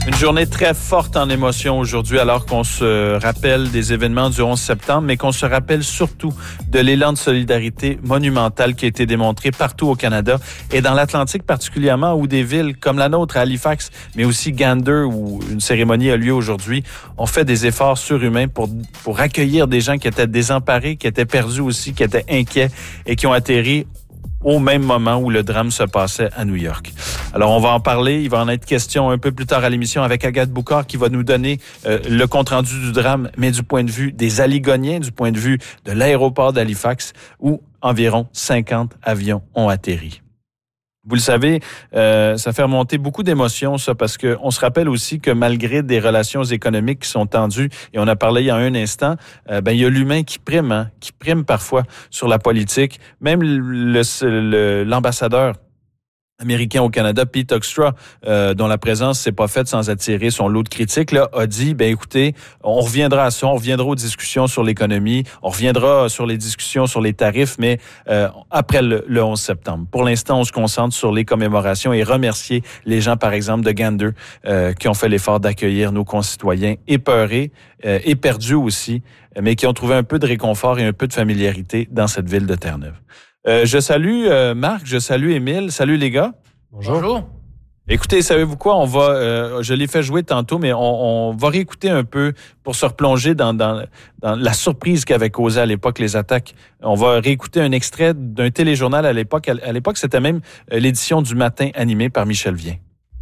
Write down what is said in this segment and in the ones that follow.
Une journée très forte en émotion aujourd'hui, alors qu'on se rappelle des événements du 11 septembre, mais qu'on se rappelle surtout de l'élan de solidarité monumental qui a été démontré partout au Canada et dans l'Atlantique particulièrement, où des villes comme la nôtre à Halifax, mais aussi Gander, où une cérémonie a lieu aujourd'hui, ont fait des efforts surhumains pour accueillir des gens qui étaient désemparés, qui étaient perdus aussi, qui étaient inquiets et qui ont atterri au même moment où le drame se passait à New York. Alors, on va en parler. Il va en être question un peu plus tard à l'émission avec Agathe Boucard qui va nous donner le compte-rendu du drame, mais du point de vue des Alligoniens, du point de vue de l'aéroport d'Halifax, où environ 50 avions ont atterri. Vous le savez, ça fait remonter beaucoup d'émotions, ça, parce que on se rappelle aussi que malgré des relations économiques qui sont tendues, et on a parlé il y a un instant, il y a l'humain qui prime parfois sur la politique. Même l'ambassadeur américain au Canada, Pete Hoekstra, dont la présence s'est pas faite sans attirer son lot de critiques, là, a dit, écoutez, on reviendra à ça, on reviendra aux discussions sur l'économie, on reviendra sur les discussions sur les tarifs, mais après le 11 septembre. Pour l'instant, on se concentre sur les commémorations et remercier les gens, par exemple, de Gander, qui ont fait l'effort d'accueillir nos concitoyens épeurés et perdus aussi, mais qui ont trouvé un peu de réconfort et un peu de familiarité dans cette ville de Terre-Neuve. Je salue Marc, je salue Émile. Salut les gars. Bonjour. Écoutez, savez-vous quoi? On va, je l'ai fait jouer tantôt, mais on va réécouter un peu pour se replonger dans la surprise qu'avaient causé à l'époque les attaques. On va réécouter un extrait d'un téléjournal à l'époque. À l'époque, c'était même l'édition du matin animée par Michel Vien.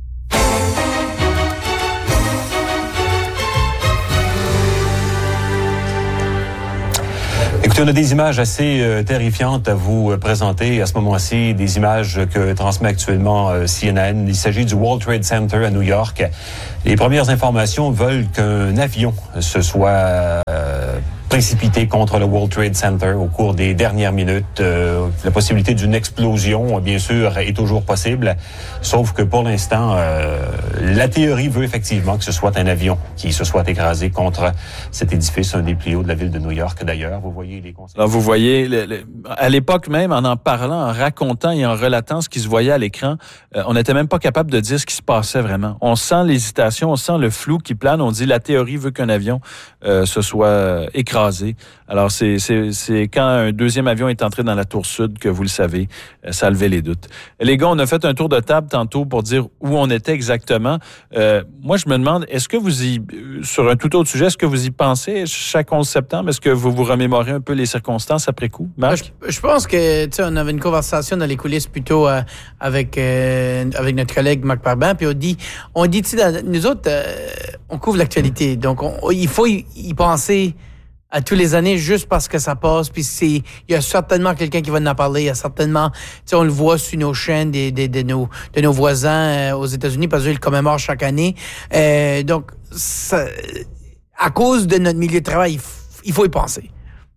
Écoutez, on a des images assez terrifiantes à vous présenter à ce moment-ci, des images que transmet actuellement CNN. Il s'agit du World Trade Center à New York. Les premières informations veulent qu'un avion se soit précipité contre le World Trade Center au cours des dernières minutes. La possibilité d'une explosion, bien sûr, est toujours possible, sauf que pour l'instant, la théorie veut effectivement que ce soit un avion qui se soit écrasé contre cet édifice, un des plus hauts de la ville de New York d'ailleurs. Vous voyez les conséquences. Alors, vous voyez, à l'époque même, en parlant, en racontant et en relatant ce qui se voyait à l'écran, on n'était même pas capable de dire ce qui se passait vraiment. On sent l'hésitation, on sent le flou qui plane, on dit la théorie veut qu'un avion se soit écrasé. Alors, c'est quand un deuxième avion est entré dans la tour sud que, vous le savez, ça a levé les doutes. Les gars, on a fait un tour de table tantôt pour dire où on était exactement. Moi, je me demande, est-ce que sur un tout autre sujet, est-ce que vous y pensez chaque 11 septembre? Est-ce que vous vous remémorez un peu les circonstances après coup? Marc? Je pense que, tu sais, on avait une conversation dans les coulisses plutôt avec notre collègue Marc Parban, puis on dit, tu sais, nous autres, on couvre l'actualité, donc il faut y penser à tous les années juste parce que ça passe, puis il y a certainement quelqu'un qui va en parler, il y a certainement, tu sais, on le voit sur nos chaînes de nos voisins aux États-Unis parce qu'ils le commémorent chaque année. Donc, ça, à cause de notre milieu de travail, il faut y penser.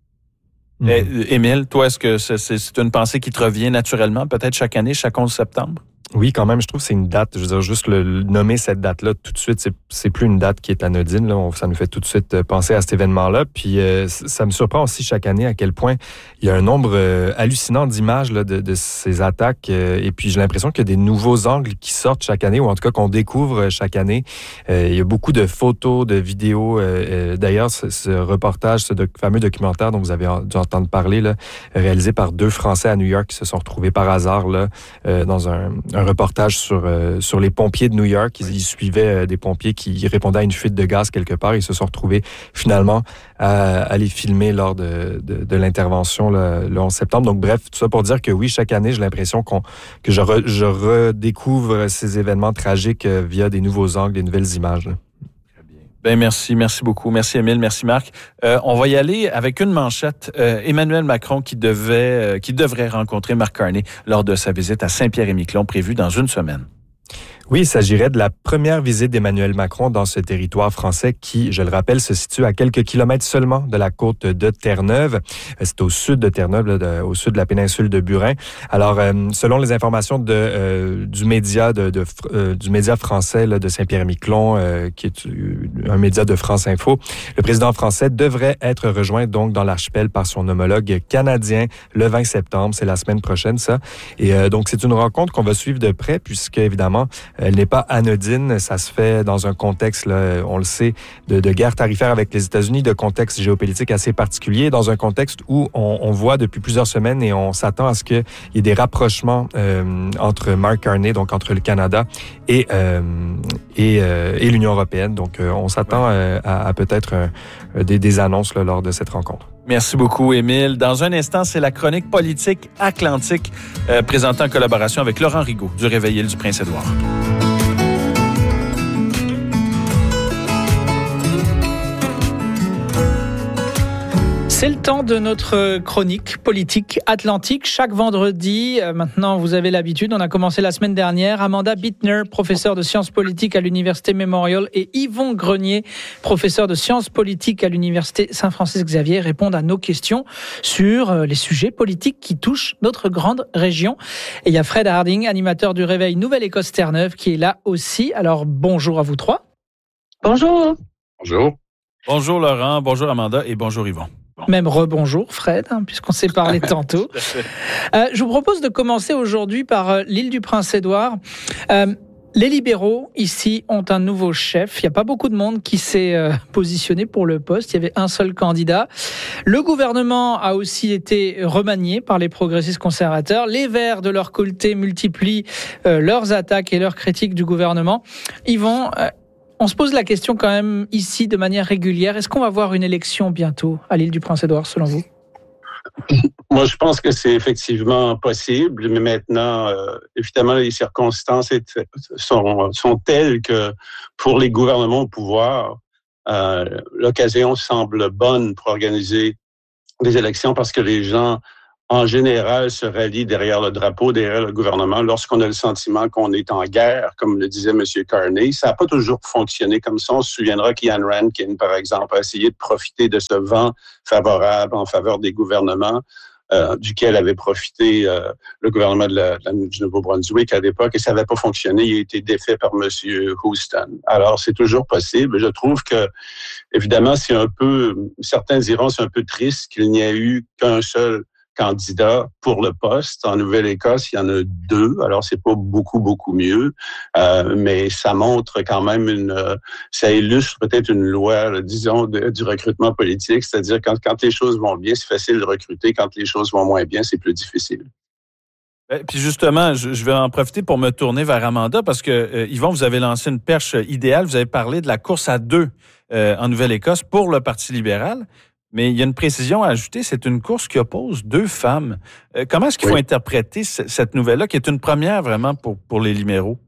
Émile, toi, est-ce que c'est une pensée qui te revient naturellement, peut-être chaque année, chaque 11 septembre? Oui, quand même, je trouve que c'est une date, je veux dire, juste nommer cette date-là tout de suite, c'est plus une date qui est anodine, là, ça nous fait tout de suite penser à cet événement-là, puis ça me surprend aussi chaque année à quel point il y a un nombre hallucinant d'images là, de ces attaques, et puis j'ai l'impression qu'il y a des nouveaux angles qui sortent chaque année, ou en tout cas qu'on découvre chaque année. Il y a beaucoup de photos, de vidéos, d'ailleurs, ce reportage, ce fameux documentaire dont vous avez dû entendre parler, là, réalisé par 2 Français à New York qui se sont retrouvés par hasard là, dans un reportage sur les pompiers de New York. Ils suivaient des pompiers qui répondaient à une fuite de gaz quelque part. Ils se sont retrouvés finalement à les filmer lors de l'intervention le 11 septembre. Donc bref, tout ça pour dire que oui, chaque année, j'ai l'impression que je redécouvre ces événements tragiques via des nouveaux angles, des nouvelles images. Là. Merci beaucoup. Merci Émile, merci Marc. On va y aller avec une manchette. Emmanuel Macron qui devrait rencontrer Mark Carney lors de sa visite à Saint-Pierre-et-Miquelon prévue dans une semaine. Oui, il s'agirait de la première visite d'Emmanuel Macron dans ce territoire français qui, je le rappelle, se situe à quelques kilomètres seulement de la côte de Terre-Neuve. C'est au sud de Terre-Neuve, au sud de la péninsule de Burin. Alors, selon les informations du média français là, de Saint-Pierre-et-Miquelon, qui est un média de France Info, le président français devrait être rejoint donc dans l'archipel par son homologue canadien le 20 septembre. C'est la semaine prochaine, ça. Et donc, c'est une rencontre qu'on va suivre de près puisque, évidemment, elle n'est pas anodine. Ça se fait dans un contexte, là, on le sait, de guerre tarifaire avec les États-Unis, de contexte géopolitique assez particulier, dans un contexte où on voit depuis plusieurs semaines et on s'attend à ce qu'il y ait des rapprochements entre Mark Carney, donc entre le Canada et l'Union européenne. Donc, on s'attend à peut-être des annonces là, lors de cette rencontre. Merci beaucoup, Émile. Dans un instant, c'est la chronique politique atlantique présentée en collaboration avec Laurent Rigaud du Réveil du Prince-Édouard. C'est le temps de notre chronique politique atlantique. Chaque vendredi, maintenant vous avez l'habitude, on a commencé la semaine dernière. Amanda Bittner, professeure de sciences politiques à l'Université Memorial, et Yvon Grenier, professeur de sciences politiques à l'Université Saint-Francis-Xavier, répondent à nos questions sur les sujets politiques qui touchent notre grande région. Et il y a Fred Harding, animateur du Réveil Nouvelle-Écosse-Terre-Neuve, qui est là aussi. Alors bonjour à vous trois. Bonjour. Bonjour. Bonjour Laurent, bonjour Amanda et bonjour Yvon. Même rebonjour Fred, puisqu'on s'est parlé tantôt. Je vous propose de commencer aujourd'hui par l'île du Prince-Édouard. Les libéraux, ici, ont un nouveau chef. Il n'y a pas beaucoup de monde qui s'est positionné pour le poste. Il y avait un seul candidat. Le gouvernement a aussi été remanié par les progressistes conservateurs. Les Verts, de leur côté, multiplient leurs attaques et leurs critiques du gouvernement. Yvon, on se pose la question quand même ici de manière régulière. Est-ce qu'on va voir une élection bientôt à l'île du Prince-Édouard, selon vous? Moi, je pense que c'est effectivement possible, mais maintenant, évidemment, les circonstances sont telles que pour les gouvernements au pouvoir, l'occasion semble bonne pour organiser des élections parce que les gens, en général, se rallient derrière le drapeau, derrière le gouvernement, lorsqu'on a le sentiment qu'on est en guerre, comme le disait M. Carney. Ça n'a pas toujours fonctionné comme ça. On se souviendra qu'Ian Rankin, par exemple, a essayé de profiter de ce vent favorable en faveur des gouvernements, duquel avait profité le gouvernement du Nouveau-Brunswick à l'époque, et ça n'avait pas fonctionné. Il a été défait par M. Houston. Alors, c'est toujours possible. Je trouve que, évidemment, certains diront c'est un peu triste qu'il n'y ait eu qu'un seul candidat pour le poste. En Nouvelle-Écosse, il y en a 2, alors c'est pas beaucoup mieux, mais ça montre quand même ça illustre peut-être une loi, disons, du recrutement politique, c'est-à-dire quand les choses vont bien, c'est facile de recruter, quand les choses vont moins bien, c'est plus difficile. Puis justement, je vais en profiter pour me tourner vers Amanda parce que, Yvon, vous avez lancé une perche idéale, vous avez parlé de la course à 2 en Nouvelle-Écosse pour le Parti libéral. Mais il y a une précision à ajouter, c'est une course qui oppose 2 femmes. Comment est-ce qu'il faut interpréter cette nouvelle-là, qui est une première vraiment pour les libéraux?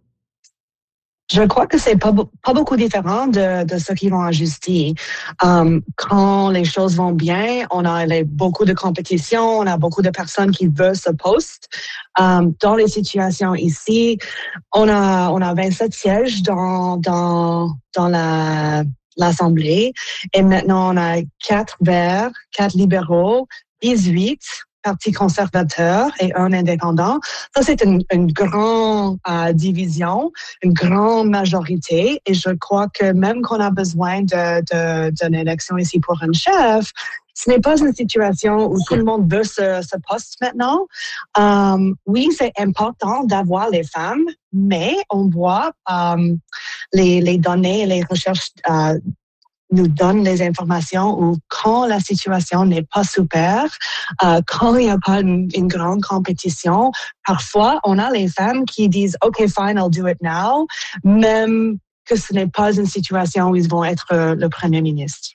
Je crois que c'est pas beaucoup différent de ce qu'ils vont ajuster. Quand les choses vont bien, on a beaucoup de compétition, on a beaucoup de personnes qui veulent ce poste. Dans les situations ici, on a 27 sièges dans l'Assemblée. Et maintenant, on a 4 Verts, 4 libéraux, 18 partis conservateurs et 1 indépendant. Ça, c'est une grande division, une grande majorité. Et je crois que même qu'on a besoin d'une élection ici pour un chef, ce n'est pas une situation où tout le monde veut ce poste maintenant. Oui, c'est important d'avoir les femmes, mais on voit les données et les recherches nous donnent les informations où quand la situation n'est pas super, quand il n'y a pas une grande compétition, parfois on a les femmes qui disent « OK, fine, I'll do it now », même que ce n'est pas une situation où ils vont être le premier ministre.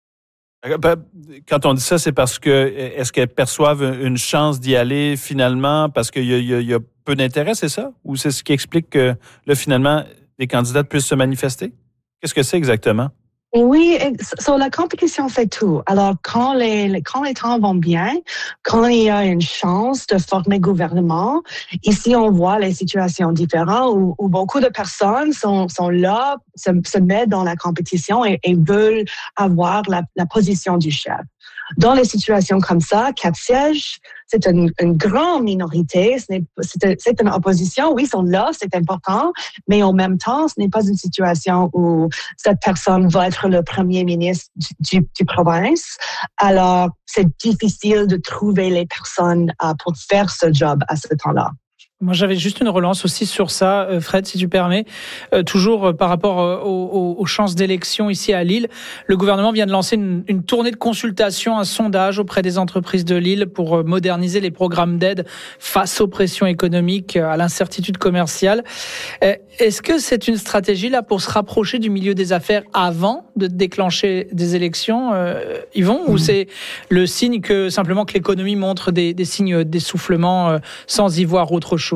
Quand on dit ça, c'est parce que est-ce qu'elles perçoivent une chance d'y aller finalement parce qu'il y a peu d'intérêt, c'est ça? Ou c'est ce qui explique que là, finalement, les candidats puissent se manifester? Qu'est-ce que c'est exactement? Oui, la compétition fait tout. Alors, quand les temps vont bien, quand il y a une chance de former gouvernement, ici, on voit les situations différentes où beaucoup de personnes sont là, se mettent dans la compétition et veulent avoir la position du chef. Dans les situations comme ça, 4 sièges, c'est une grande minorité. C'est une opposition. Oui, ils sont là, c'est important. Mais en même temps, ce n'est pas une situation où cette personne va être le premier ministre du province. Alors, c'est difficile de trouver les personnes pour faire ce job à ce temps-là. Moi, j'avais juste une relance aussi sur ça, Fred, si tu permets. Toujours par rapport aux chances d'élection ici à Lille, le gouvernement vient de lancer une tournée de consultation, un sondage auprès des entreprises de Lille pour moderniser les programmes d'aide face aux pressions économiques, à l'incertitude commerciale. Est-ce que c'est une stratégie là pour se rapprocher du milieu des affaires avant de déclencher des élections, Yvon, ou c'est le signe que simplement que l'économie montre des signes d'essoufflement sans y voir autre chose?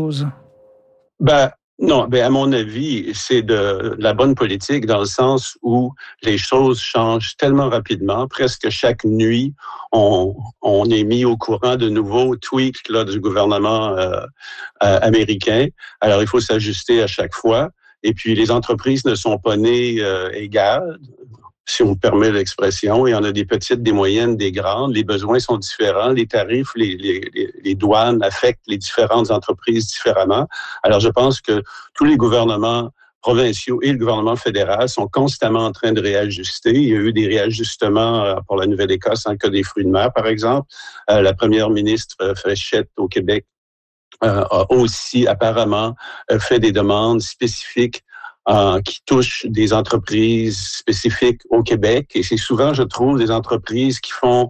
Non, à mon avis, c'est de la bonne politique dans le sens où les choses changent tellement rapidement. Presque chaque nuit, on est mis au courant de nouveaux tweaks là, du gouvernement américain. Alors, il faut s'ajuster à chaque fois. Et puis, les entreprises ne sont pas nées égales, si on me permet l'expression. Il y en a des petites, des moyennes, des grandes. Les besoins sont différents. Les tarifs, les douanes affectent les différentes entreprises différemment. Alors, je pense que tous les gouvernements provinciaux et le gouvernement fédéral sont constamment en train de réajuster. Il y a eu des réajustements pour la Nouvelle-Écosse en cas des fruits de mer, par exemple. La première ministre Fréchette au Québec a aussi apparemment fait des demandes spécifiques qui touchent des entreprises spécifiques au Québec. Et c'est souvent, je trouve, des entreprises qui font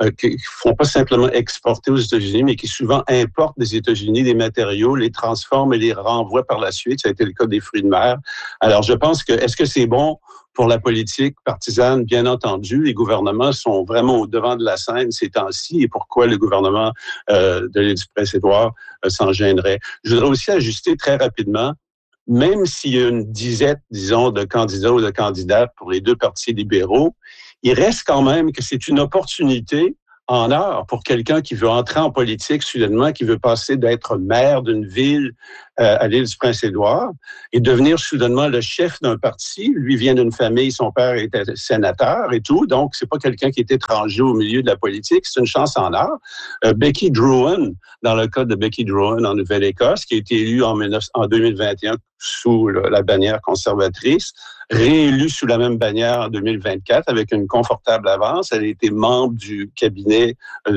pas simplement exporter aux États-Unis, mais qui souvent importent des États-Unis des matériaux, les transforment et les renvoient par la suite. Ça a été le cas des fruits de mer. Alors, je pense que, est-ce que c'est bon pour la politique partisane? Bien entendu, les gouvernements sont vraiment au devant de la scène ces temps-ci, et pourquoi le gouvernement de l'île du Prince-Édouard s'en gênerait. Je voudrais aussi ajuster très rapidement, même s'il y a une dizaine, disons, de candidats ou de candidates pour les deux partis libéraux, il reste quand même que c'est une opportunité en or pour quelqu'un qui veut entrer en politique soudainement, qui veut passer d'être maire d'une ville à l'île du Prince-Édouard et devenir soudainement le chef d'un parti. Lui vient d'une famille, son père était sénateur et tout, donc c'est pas quelqu'un qui est étranger au milieu de la politique, c'est une chance en or. Becky Drouin, dans le cas de Becky Drouin en Nouvelle-Écosse, qui a été élue en 2021 sous la bannière conservatrice, réélue sous la même bannière en 2024 avec une confortable avance. Elle a été membre du cabinet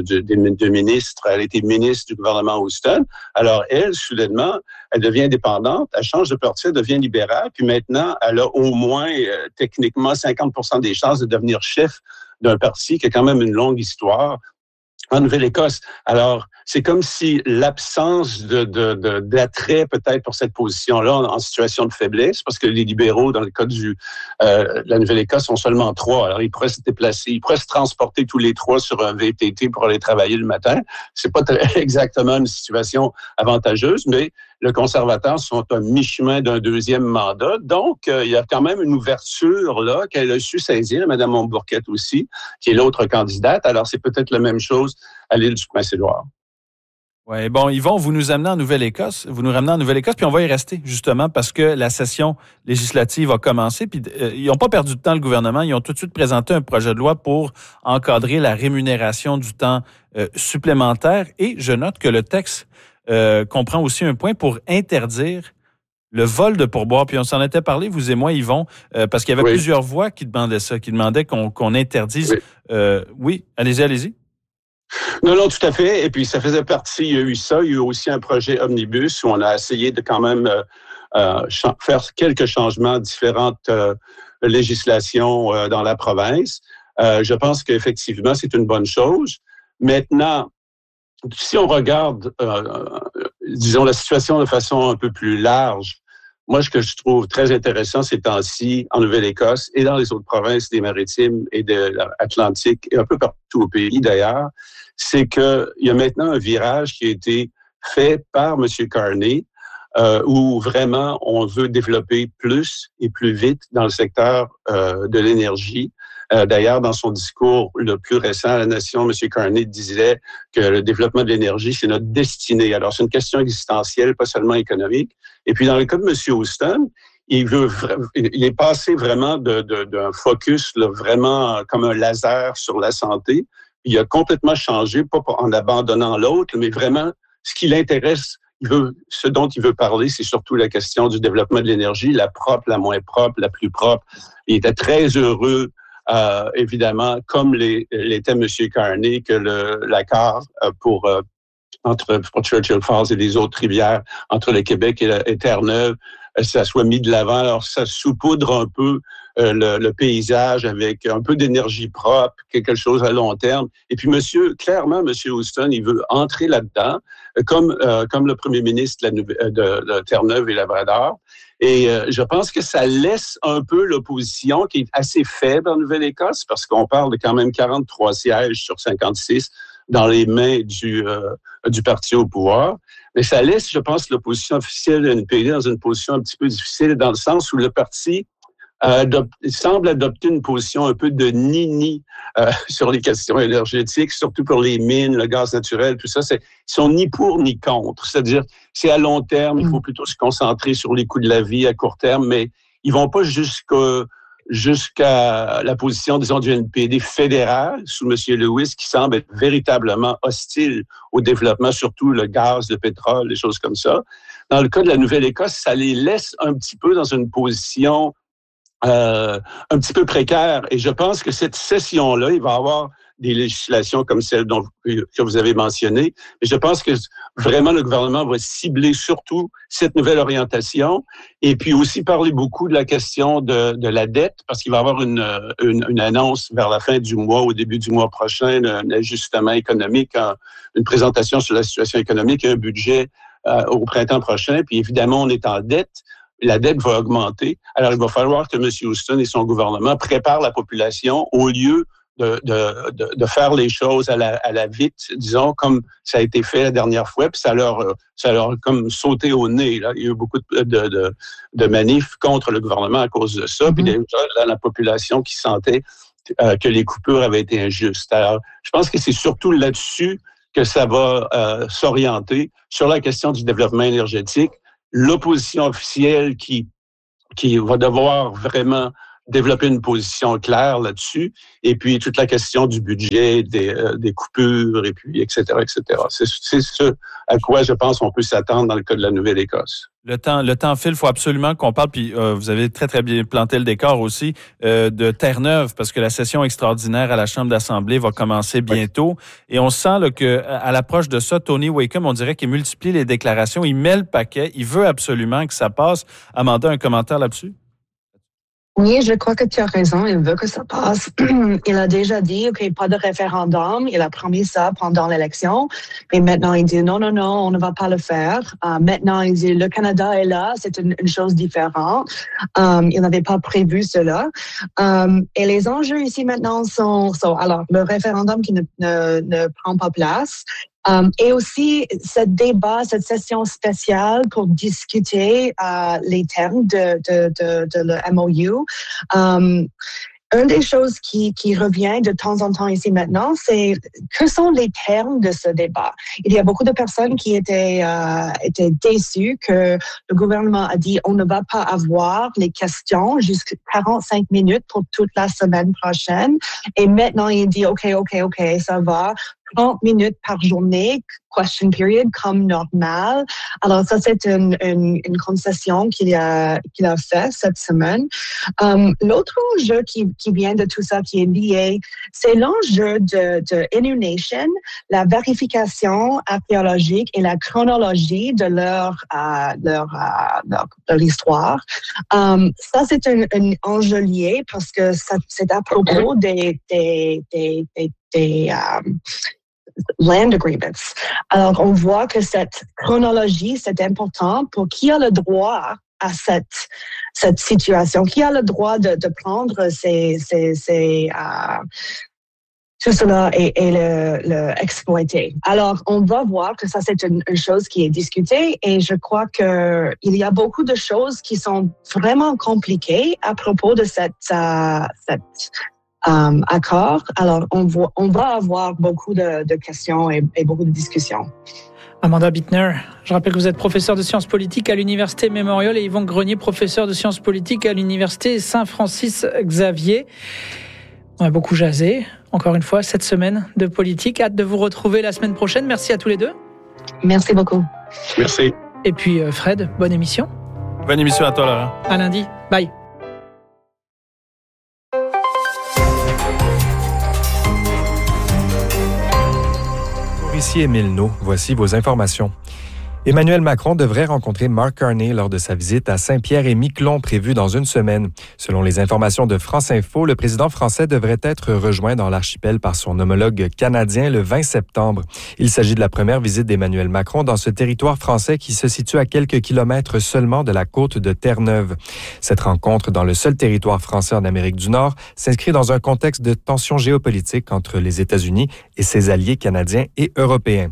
de ministres, elle a été ministre du gouvernement Houston. Alors elle, soudainement, elle devient indépendante, elle change de parti, elle devient libérale, puis maintenant, elle a au moins techniquement 50% des chances de devenir chef d'un parti qui a quand même une longue histoire en Nouvelle-Écosse. Alors, c'est comme si l'absence d'attrait peut-être pour cette position-là en situation de faiblesse, parce que les libéraux, dans le cas de la Nouvelle-Écosse, sont seulement 3. Alors, ils pourraient se déplacer, ils pourraient se transporter tous les 3 sur un VTT pour aller travailler le matin. C'est pas exactement une situation avantageuse, mais les conservateurs sont à mi-chemin d'un deuxième mandat. Donc, il y a quand même une ouverture là qu'elle a su saisir, Mme Montbourquette aussi, qui est l'autre candidate. Alors, c'est peut-être la même chose à l'île du Prince-Édouard. Oui, bon, Yvon, vous nous amenez en Nouvelle-Écosse, puis on va y rester, justement, parce que la session législative a commencé, puis ils n'ont pas perdu de temps, le gouvernement, ils ont tout de suite présenté un projet de loi pour encadrer la rémunération du temps supplémentaire, et je note que le texte comprend aussi un point pour interdire le vol de pourboire. Puis on s'en était parlé, vous et moi, Yvon, parce qu'il y avait plusieurs voix qui demandaient ça, qui demandaient qu'on interdise. Oui, allez-y. Non, tout à fait. Et puis, ça faisait partie, il y a eu ça. Il y a eu aussi un projet Omnibus où on a essayé de quand même faire quelques changements à différentes législations dans la province. Je pense qu'effectivement, c'est une bonne chose. Maintenant, si on regarde, disons, la situation de façon un peu plus large, moi, ce que je trouve très intéressant ces temps-ci en Nouvelle-Écosse et dans les autres provinces des Maritimes et de l'Atlantique et un peu partout au pays d'ailleurs, c'est qu'il y a maintenant un virage qui a été fait par M. Carney où vraiment on veut développer plus et plus vite dans le secteur de l'énergie. D'ailleurs, dans son discours le plus récent à la Nation, M. Carney disait que le développement de l'énergie, c'est notre destinée. Alors, c'est une question existentielle, pas seulement économique. Et puis, dans le cas de M. Houston, il est passé vraiment d'un focus là, vraiment comme un laser sur la santé. Il a complètement changé, pas en abandonnant l'autre, mais vraiment, ce qui l'intéresse, ce dont il veut parler, c'est surtout la question du développement de l'énergie, la propre, la moins propre, la plus propre. Il était très heureux, évidemment, comme l'était M. Carney, que l'accord pour pour Churchill Falls et les autres rivières, entre le Québec et Terre-Neuve, ça soit mis de l'avant. Alors, ça saupoudre un peu le paysage avec un peu d'énergie propre, quelque chose à long terme. Et puis, clairement, M. Houston, il veut entrer là-dedans, comme le premier ministre de Terre-Neuve et Labrador. Et je pense que ça laisse un peu l'opposition, qui est assez faible en Nouvelle-Écosse, parce qu'on parle de quand même 43 sièges sur 56 dans les mains du parti au pouvoir. Mais ça laisse, je pense, l'opposition officielle de NPD dans une position un petit peu difficile, dans le sens où le parti semble adopter une position un peu de ni-ni sur les questions énergétiques, surtout pour les mines, le gaz naturel, tout ça. Ils sont ni pour ni contre. C'est-à-dire, c'est à long terme, il faut plutôt se concentrer sur les coûts de la vie à court terme, mais ils vont pas jusqu'à la position, disons, du NPD fédéral sous M. Lewis, qui semble être véritablement hostile au développement, surtout le gaz, le pétrole, les choses comme ça. Dans le cas de la Nouvelle-Écosse, ça les laisse un petit peu dans une position un petit peu précaire. Et je pense que cette session-là, il va y avoir des législations comme celle que vous avez mentionnée. Mais je pense que vraiment le gouvernement va cibler surtout cette nouvelle orientation et puis aussi parler beaucoup de la question de la dette, parce qu'il va y avoir une annonce vers la fin du mois, au début du mois prochain, un ajustement économique, une présentation sur la situation économique et un budget au printemps prochain. Puis évidemment, on est en dette. La dette va augmenter. Alors, il va falloir que M. Houston et son gouvernement préparent la population au lieu de faire les choses à la vite, disons, comme ça a été fait la dernière fois, puis ça leur a comme sauté au nez. Là. Il y a eu beaucoup de manifs contre le gouvernement à cause de ça, puis la population qui sentait que les coupures avaient été injustes. Alors, je pense que c'est surtout là-dessus que ça va s'orienter, sur la question du développement énergétique. L'opposition officielle qui va devoir vraiment développer une position claire là-dessus, et puis toute la question du budget, des coupures, et puis etc., etc. C'est ce à quoi je pense on peut s'attendre dans le cas de la Nouvelle-Écosse. Le temps file, il faut absolument qu'on parle, puis vous avez très, très bien planté le décor aussi, de Terre-Neuve, parce que la session extraordinaire à la Chambre d'Assemblée va commencer bientôt. Oui. Et on sent là, qu'à l'approche de ça, Tony Wakeham, on dirait qu'il multiplie les déclarations, il met le paquet, il veut absolument que ça passe. Amanda, un commentaire là-dessus? Oui, je crois que tu as raison. Il veut que ça passe. Il a déjà dit, OK, pas de référendum. Il a promis ça pendant l'élection. Mais maintenant, il dit, non, on ne va pas le faire. Maintenant, il dit, le Canada est là. C'est une chose différente. Il n'avait pas prévu cela. Et les enjeux ici maintenant sont alors, le référendum qui ne prend pas place. Et aussi, ce débat, cette session spéciale pour discuter les termes de le MOU. Une des choses qui revient de temps en temps ici maintenant, c'est que sont les termes de ce débat. Il y a beaucoup de personnes qui étaient déçues que le gouvernement a dit on ne va pas avoir les questions jusqu'à 45 minutes pour toute la semaine prochaine. Et maintenant, il dit OK, ça va. 30 minutes par journée, question period, comme normal. Alors ça, c'est une concession qu'il a fait cette semaine. L'autre enjeu qui vient de tout ça, qui est lié, c'est l'enjeu de Innu Nation, la vérification archéologique et la chronologie de leur histoire. Ça, c'est un enjeu lié parce que c'est à propos des land agreements. Alors, on voit que cette chronologie, c'est important pour qui a le droit à cette situation, qui a le droit de prendre tout cela et le exploiter. Alors, on va voir que ça, c'est une chose qui est discutée et je crois que il y a beaucoup de choses qui sont vraiment compliquées à propos de cet accord. Alors, on va avoir beaucoup de questions et beaucoup de discussions. Amanda Bittner, je rappelle que vous êtes professeur de sciences politiques à l'Université Memorial et Yvon Grenier, professeur de sciences politiques à l'Université Saint-Francis-Xavier. On a beaucoup jasé, encore une fois, cette semaine de politique. Hâte de vous retrouver la semaine prochaine. Merci à tous les deux. Merci beaucoup. Merci. Et puis, Fred, bonne émission. Bonne émission à toi, Laurent. À lundi. Bye. Ici Ici Émile Naud. Voici vos informations. Emmanuel Macron devrait rencontrer Mark Carney lors de sa visite à Saint-Pierre-et-Miquelon prévue dans une semaine. Selon les informations de France Info, le président français devrait être rejoint dans l'archipel par son homologue canadien le 20 septembre. Il s'agit de la première visite d'Emmanuel Macron dans ce territoire français qui se situe à quelques kilomètres seulement de la côte de Terre-Neuve. Cette rencontre dans le seul territoire français en Amérique du Nord s'inscrit dans un contexte de tensions géopolitiques entre les États-Unis et ses alliés canadiens et européens.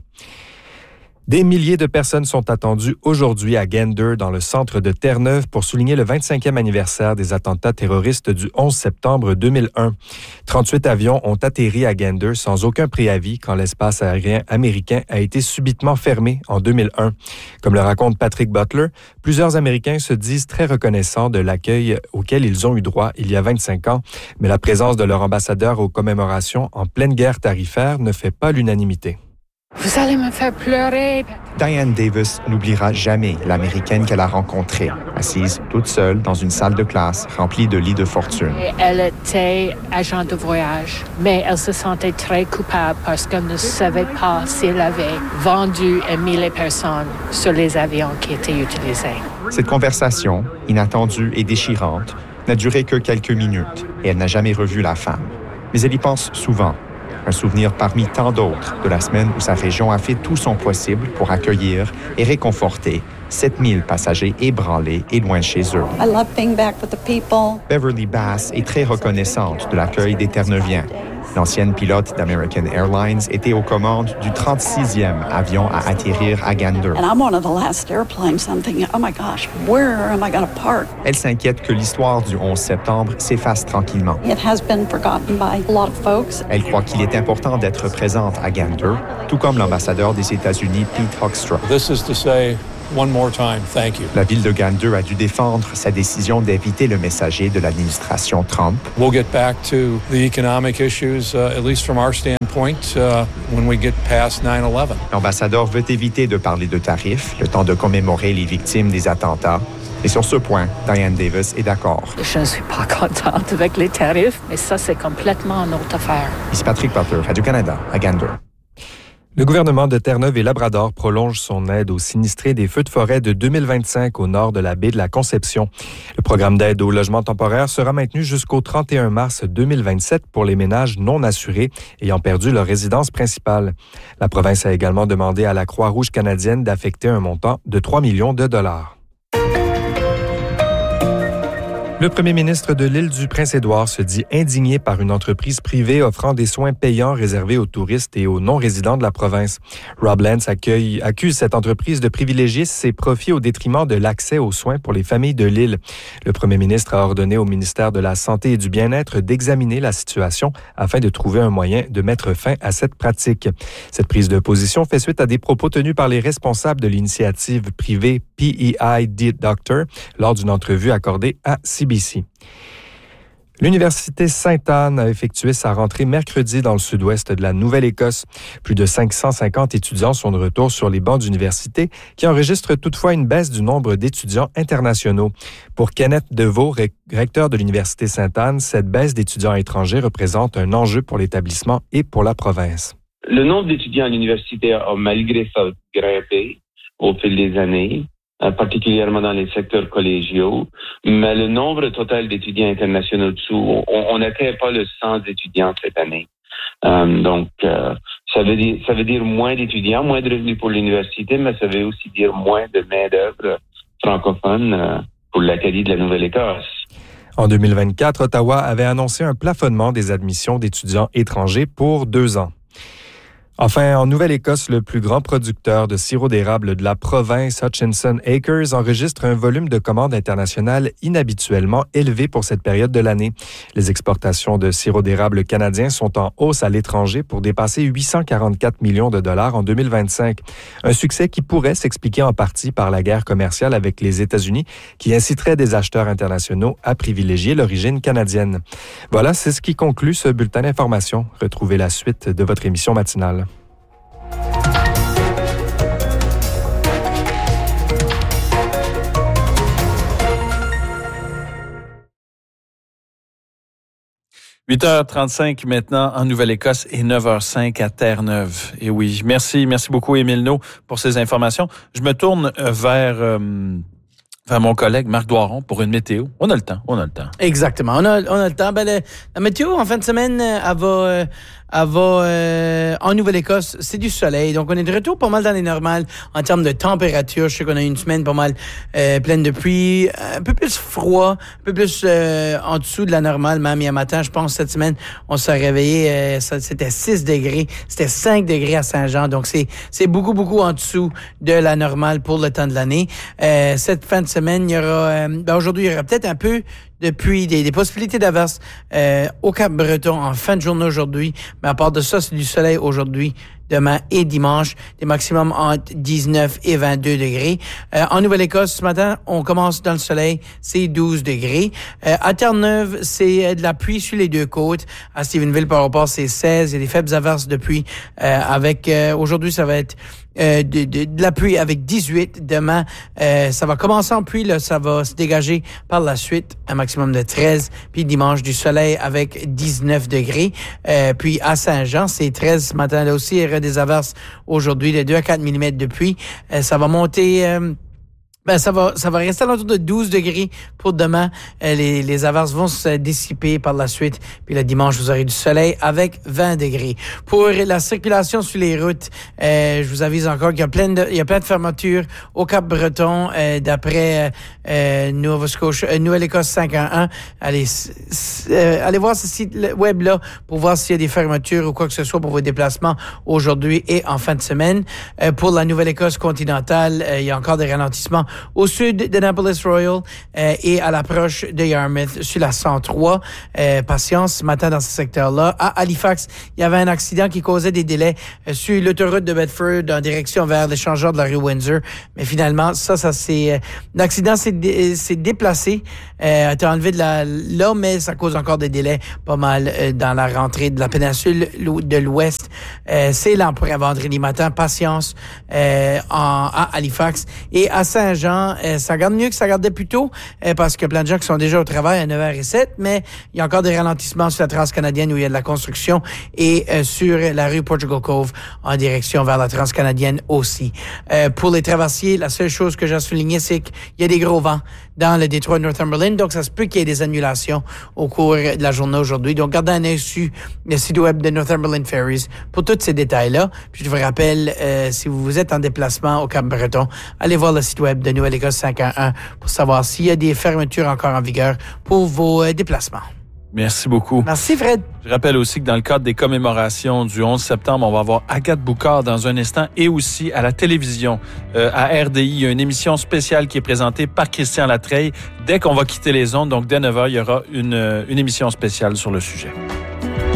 Des milliers de personnes sont attendues aujourd'hui à Gander, dans le centre de Terre-Neuve, pour souligner le 25e anniversaire des attentats terroristes du 11 septembre 2001. 38 avions ont atterri à Gander sans aucun préavis quand l'espace aérien américain a été subitement fermé en 2001. Comme le raconte Patrick Butler, plusieurs Américains se disent très reconnaissants de l'accueil auquel ils ont eu droit il y a 25 ans, mais la présence de leur ambassadeur aux commémorations en pleine guerre tarifaire ne fait pas l'unanimité. Vous allez me faire pleurer. Diane Davis n'oubliera jamais l'Américaine qu'elle a rencontrée, assise toute seule dans une salle de classe remplie de lits de fortune. Elle était agent de voyage, mais elle se sentait très coupable parce qu'elle ne savait pas s'il avait vendu et mis les personnes sur les avions qui étaient utilisés. Cette conversation, inattendue et déchirante, n'a duré que quelques minutes et elle n'a jamais revu la femme. Mais elle y pense souvent. Un souvenir parmi tant d'autres de la semaine où sa région a fait tout son possible pour accueillir et réconforter 7000 passagers ébranlés et loin de chez eux. I love being back with the people. Beverly Bass est très reconnaissante de l'accueil des Terre-Neuviens. L'ancienne pilote d'American Airlines était aux commandes du 36e avion à atterrir à Gander. And I'm one of the last airplanes. I'm thinking, oh my gosh, where am I going to park? Elle s'inquiète que l'histoire du 11 septembre s'efface tranquillement. It has been forgotten by a lot of folks. Elle croit qu'il est important d'être présente à Gander, tout comme l'ambassadeur des États-Unis, Pete Hoekstra. This is to say, one more time, thank you. La ville de Gander a dû défendre sa décision d'éviter le messager de l'administration Trump. We'll get back to the economic issues, at least from our standpoint, when we get past 9/11. L'ambassadeur veut éviter de parler de tarifs, le temps de commémorer les victimes des attentats. Et sur ce point, Diane Davis est d'accord. Je ne suis pas contente avec les tarifs, mais ça, c'est complètement une autre affaire. Ici Patrick Butler, Radio-Canada, à Gander. Le gouvernement de Terre-Neuve et Labrador prolonge son aide aux sinistrés des feux de forêt de 2025 au nord de la baie de la Conception. Le programme d'aide au logement temporaire sera maintenu jusqu'au 31 mars 2027 pour les ménages non assurés ayant perdu leur résidence principale. La province a également demandé à la Croix-Rouge canadienne d'affecter un montant de 3 millions de dollars. Le premier ministre de l'île du Prince-Édouard se dit indigné par une entreprise privée offrant des soins payants réservés aux touristes et aux non-résidents de la province. Rob Lance accuse cette entreprise de privilégier ses profits au détriment de l'accès aux soins pour les familles de l'île. Le premier ministre a ordonné au ministère de la Santé et du Bien-être d'examiner la situation afin de trouver un moyen de mettre fin à cette pratique. Cette prise de position fait suite à des propos tenus par les responsables de l'initiative privée PEI Doctor lors d'une entrevue accordée à CBC. L'Université Sainte-Anne a effectué sa rentrée mercredi dans le sud-ouest de la Nouvelle-Écosse. Plus de 550 étudiants sont de retour sur les bancs d'université, qui enregistrent toutefois une baisse du nombre d'étudiants internationaux. Pour Kenneth Deveau, recteur de l'Université Sainte-Anne, cette baisse d'étudiants étrangers représente un enjeu pour l'établissement et pour la province. Le nombre d'étudiants à l'université a malgré ça grimpé au fil des années, particulièrement dans les secteurs collégiaux, mais le nombre total d'étudiants internationaux dessous, on n'atteint pas le 100 étudiants cette année. Donc, ça veut dire moins d'étudiants, moins de revenus pour l'université, mais ça veut aussi dire moins de main-d'œuvre francophone pour l'Acadie de la Nouvelle-Écosse. En 2024, Ottawa avait annoncé un plafonnement des admissions d'étudiants étrangers pour 2 ans. Enfin, en Nouvelle-Écosse, le plus grand producteur de sirop d'érable de la province, Hutchinson Acres, enregistre un volume de commandes internationales inhabituellement élevé pour cette période de l'année. Les exportations de sirop d'érable canadien sont en hausse à l'étranger pour dépasser 844 millions de dollars en 2025. Un succès qui pourrait s'expliquer en partie par la guerre commerciale avec les États-Unis, qui inciterait des acheteurs internationaux à privilégier l'origine canadienne. Voilà, c'est ce qui conclut ce bulletin d'information. Retrouvez la suite de votre émission matinale. 8h35 maintenant en Nouvelle-Écosse et 9h05 à Terre-Neuve. Et oui, merci beaucoup Émile Naud pour ces informations. Je me tourne vers mon collègue Marc Doiron pour une météo. On a le temps. Exactement, on a le temps. La météo, en fin de semaine, elle va en Nouvelle-Écosse, c'est du soleil. Donc, on est de retour pas mal dans les normales en termes de température. Je sais qu'on a eu une semaine pas mal pleine de pluie, un peu plus froid, un peu plus en dessous de la normale. Même hier matin, je pense, cette semaine, on s'est réveillé, c'était 6 degrés. C'était 5 degrés à Saint-Jean. Donc, c'est beaucoup en dessous de la normale pour le temps de l'année. Cette fin de semaine, il y aura, aujourd'hui, il y aura peut-être un peu de pluie, des possibilités d'averses au Cap-Breton en fin de journée aujourd'hui. Mais à part de ça, c'est du soleil aujourd'hui, demain et dimanche. Des maximums entre 19 et 22 degrés. En Nouvelle-Écosse, ce matin, on commence dans le soleil, c'est 12 degrés. À Terre-Neuve, c'est de la pluie sur les deux côtes. À Stephenville, par rapport, c'est 16. Il y a des faibles averses de pluie. Aujourd'hui, ça va être de la pluie avec 18. Demain, ça va commencer en pluie, là, ça va se dégager par la suite, un maximum de 13. Puis dimanche, du soleil avec 19 degrés. Puis à Saint-Jean, c'est 13 ce matin. Là aussi, il y aura des averses aujourd'hui de 2 à 4 mm de pluie. Ça va monter... ça va rester à l'entour de 12 degrés pour demain. Les averses vont se dissiper par la suite. Puis le dimanche, vous aurez du soleil avec 20 degrés. Pour la circulation sur les routes, je vous avise encore qu'il y a plein de fermetures au Cap-Breton, d'après Nouvelle-Écosse 511. Allez voir ce site web-là pour voir s'il y a des fermetures ou quoi que ce soit pour vos déplacements aujourd'hui et en fin de semaine. Pour la Nouvelle-Écosse continentale, il y a encore des ralentissements au sud d'Annapolis Royal et à l'approche de Yarmouth sur la 103. Patience ce matin dans ce secteur-là. À Halifax, il y avait un accident qui causait des délais sur l'autoroute de Bedford en direction vers l'échangeur de la rue Windsor. Mais finalement, l'accident s'est déplacé, a été enlevé là, mais ça cause encore des délais pas mal dans la rentrée de la péninsule de l'Ouest. C'est lent pour un vendredi matin. Patience à Halifax. Et à Saint-Jean, ça garde mieux que ça gardait plus tôt parce qu'il y a plein de gens qui sont déjà au travail à 9h07, mais il y a encore des ralentissements sur la transcanadienne où il y a de la construction et sur la rue Portugal Cove en direction vers la transcanadienne aussi. Pour les traversiers, la seule chose que j'ai à souligner, c'est qu'il y a des gros vents dans le détroit de Northumberland, donc ça se peut qu'il y ait des annulations au cours de la journée aujourd'hui. Donc, gardez un œil sur le site web de Northumberland Ferries pour tous ces détails-là. Puis, je vous rappelle, si vous êtes en déplacement au Cap-Breton, allez voir le site web de Nouvelle-Écosse 511 pour savoir s'il y a des fermetures encore en vigueur pour vos déplacements. Merci beaucoup. Merci, Fred. Je rappelle aussi que dans le cadre des commémorations du 11 septembre, on va avoir Agathe Boucard dans un instant et aussi à la télévision. À RDI, il y a une émission spéciale qui est présentée par Christian Latreille. Dès qu'on va quitter les ondes, donc dès 9h, il y aura une émission spéciale sur le sujet.